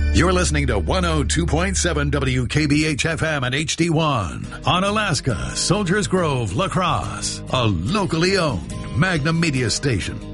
You're listening to 102.7 WKBH-FM and HD1 on Alaska, Soldiers Grove, La Crosse, a locally owned Magnum Media station.